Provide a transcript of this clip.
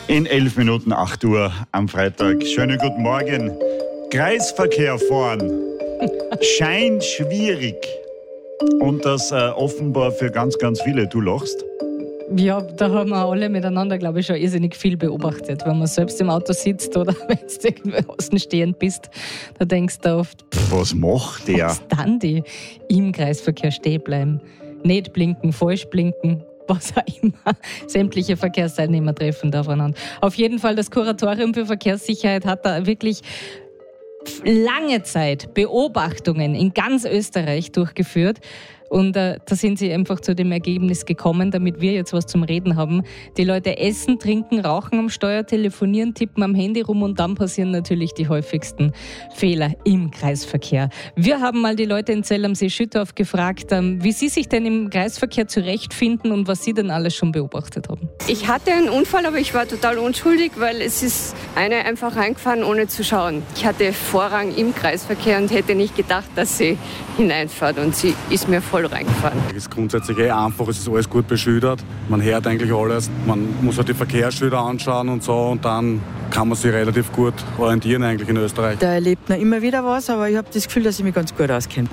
In 11 Minuten 8 Uhr am Freitag. Schönen guten Morgen. Kreisverkehr fahren scheint schwierig. Und das offenbar für ganz, ganz viele. Du lachst? Ja, da haben wir alle miteinander, glaube ich, schon irrsinnig viel beobachtet. Wenn man selbst im Auto sitzt oder wenn du irgendwo außen stehend bist, da denkst du oft, Was macht der? was dann die im Kreisverkehr stehen bleiben? Nicht blinken, falsch blinken, was auch immer. Sämtliche Verkehrsteilnehmer treffen da aufeinander. Auf jeden Fall, das Kuratorium für Verkehrssicherheit hat da wirklich lange Zeit Beobachtungen in ganz Österreich durchgeführt. Und da sind sie einfach zu dem Ergebnis gekommen, damit wir jetzt was zum Reden haben. Die Leute essen, trinken, rauchen am Steuer, telefonieren, tippen am Handy rum und dann passieren natürlich die häufigsten Fehler im Kreisverkehr. Wir haben mal die Leute in Zell am See-Schüttorf gefragt, wie sie sich denn im Kreisverkehr zurechtfinden und was sie denn alles schon beobachtet haben. Ich hatte einen Unfall, aber ich war total unschuldig, weil es ist eine einfach reingefahren, ohne zu schauen. Ich hatte Vorrang im Kreisverkehr und hätte nicht gedacht, dass sie hineinfährt und sie ist mir voll reingefahren. Es ist grundsätzlich einfach, es ist alles gut beschildert. Man hört eigentlich alles. Man muss halt die Verkehrsschilder anschauen und so und dann kann man sich relativ gut orientieren eigentlich in Österreich. Da erlebt man immer wieder was, aber ich habe das Gefühl, dass ich mich ganz gut auskenne.